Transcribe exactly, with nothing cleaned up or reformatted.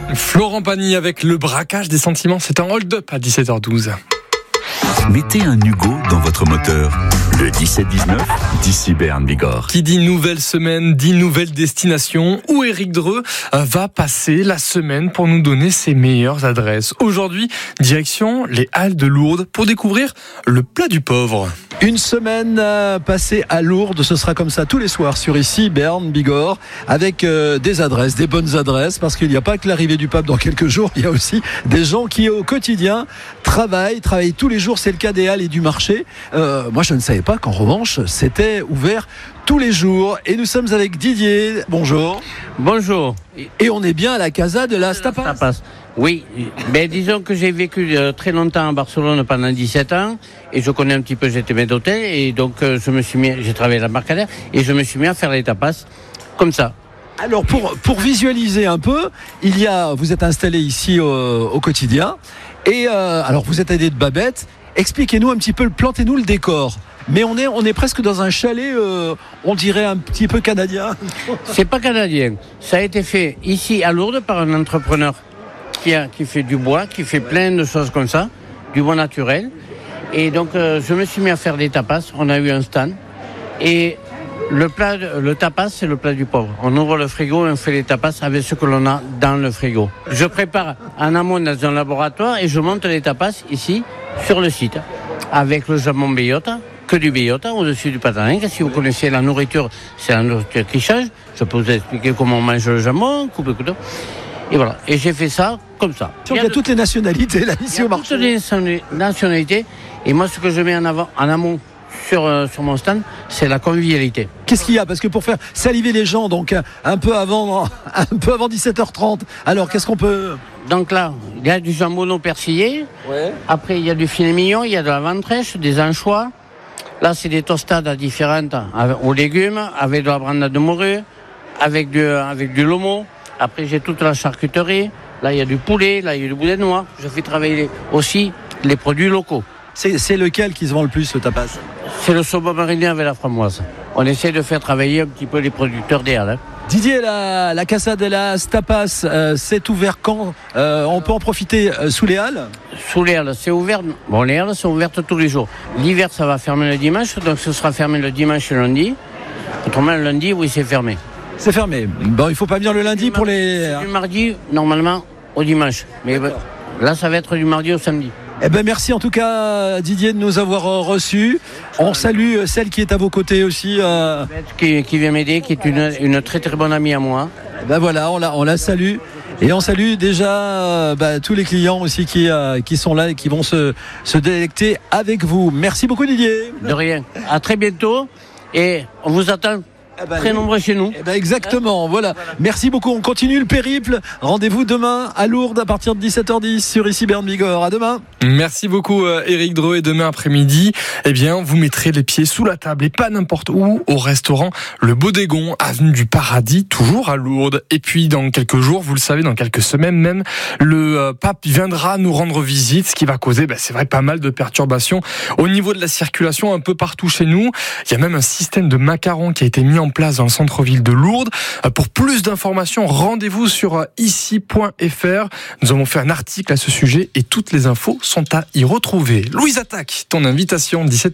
Florent Pagny avec le braquage des sentiments, c'est un hold-up à dix-sept heures douze. Mettez un Hugo dans votre moteur. Le dix-sept dix-neuf, d'ici Berne Bigorre. Qui dit nouvelle semaine, dit nouvelle destination, où Éric Dreux va passer la semaine pour nous donner ses meilleures adresses. Aujourd'hui, direction les Halles de Lourdes pour découvrir le plat du pauvre. Une semaine euh, passée à Lourdes, ce sera comme ça tous les soirs sur ici, Berne, Bigorre, avec euh, des adresses, des bonnes adresses, parce qu'il n'y a pas que l'arrivée du pape dans quelques jours, il y a aussi des gens qui au quotidien travaillent, travaillent tous les jours, c'est le cas des Halles et du marché. Euh, moi je ne savais pas qu'en revanche c'était ouvert tous les jours, et nous sommes avec Didier, bonjour. Bonjour. Et on est bien à la Casa de la Stapas. Tapas. Oui, mais disons que j'ai vécu très longtemps à Barcelone pendant dix-sept ans et je connais un petit peu, j'étais maître d'hôtel et donc je me suis mis, j'ai travaillé à l'embarcadère et je me suis mis à faire les tapas comme ça. Alors pour, pour visualiser un peu, il y a, vous êtes installé ici au, au quotidien et euh, alors vous êtes aidé de Babette, expliquez-nous un petit peu, plantez-nous le décor. Mais on est, on est presque dans un chalet, euh, on dirait un petit peu canadien. C'est pas canadien, ça a été fait ici à Lourdes par un entrepreneur qui, a, qui fait du bois, qui fait plein de choses comme ça, du bois naturel. Et donc euh, je me suis mis à faire des tapas, on a eu un stand. Et le plat, le tapas, c'est le plat du pauvre. On ouvre le frigo et on fait les tapas avec ce que l'on a dans le frigo. Je prépare en amont dans un laboratoire et je monte les tapas ici, sur le site, avec le jambon bellota, que du bellota au-dessus du patanin. Si vous connaissez la nourriture, c'est la nourriture qui change. Je peux vous expliquer comment on mange le jambon, coupe le couteau. Et voilà. Et j'ai fait ça comme ça. Il y a, il y a toutes les nationalités là ici au marché. Toutes les nationalités. Et moi, ce que je mets en avant, en amont sur euh, sur mon stand, c'est la convivialité. Qu'est-ce qu'il y a ? Parce que pour faire saliver les gens, donc un peu avant, un peu avant dix-sept heures trente. Alors, qu'est-ce qu'on peut ? Donc là, il y a du jambon persillé. Ouais. Après, il y a du filet mignon, il y a de la ventrèche, des anchois. Là, c'est des tostades différentes aux légumes, avec de la brandade de morue, avec du avec du lomo. Après, j'ai toute la charcuterie. Là, il y a du poulet. Là, il y a du boudin noir. Je fais travailler aussi les produits locaux. C'est, c'est lequel qui se vend le plus, le tapas ? C'est le saumon mariné avec la framboise. On essaie de faire travailler un petit peu les producteurs des Halles. Hein. Didier, la, la Casa de la Stapas, euh, c'est ouvert quand ? euh, On peut en profiter euh, sous les Halles ? Sous les Halles, c'est ouvert. Bon, les Halles sont ouvertes tous les jours. L'hiver, ça va fermer le dimanche. Donc, ce sera fermé le dimanche et le lundi. Autrement, le lundi, oui, c'est fermé. C'est fermé. Bon, il faut pas venir le lundi du pour mardi, les... Du mardi, normalement, au dimanche. Mais ben, là, ça va être du mardi au samedi. Eh ben merci en tout cas Didier de nous avoir reçus. On salue celle qui est à vos côtés aussi. Euh... Qui, qui vient m'aider, qui est une, une très très bonne amie à moi. Eh ben voilà, on la, on la salue. Et on salue déjà euh, bah, tous les clients aussi qui, euh, qui sont là et qui vont se, se délecter avec vous. Merci beaucoup Didier. De rien. À très bientôt et on vous attend. Eh ben, très nombreux chez nous. Eh ben exactement, voilà. Merci beaucoup, on continue le périple. Rendez-vous demain à Lourdes à partir de dix-sept heures dix sur ici Berne Bigorre. À demain. Merci beaucoup Éric Dreux, et demain après-midi, eh bien, vous mettrez les pieds sous la table et pas n'importe où, au restaurant Le Bodégon, avenue du Paradis, toujours à Lourdes. Et puis dans quelques jours, vous le savez, dans quelques semaines même, le pape viendra nous rendre visite, ce qui va causer, ben, c'est vrai, pas mal de perturbations au niveau de la circulation un peu partout chez nous. Il y a même un système de macarons qui a été mis en place dans le centre-ville de Lourdes. Pour plus d'informations, rendez-vous sur ici point f r. Nous avons fait un article à ce sujet et toutes les infos sont à y retrouver. Louise Attaque, ton invitation, dix-sept heures.